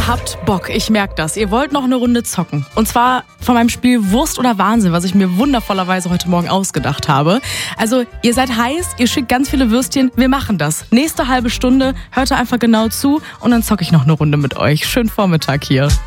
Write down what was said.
Ihr habt Bock, ich merke das. Ihr wollt noch eine Runde zocken. Und zwar von meinem Spiel Wurst oder Wahnsinn, was ich mir wundervollerweise heute Morgen ausgedacht habe. Also ihr seid heiß, ihr schickt ganz viele Würstchen, wir machen das. Nächste halbe Stunde, hört einfach genau zu und dann zocke ich noch eine Runde mit euch. Schönen Vormittag hier.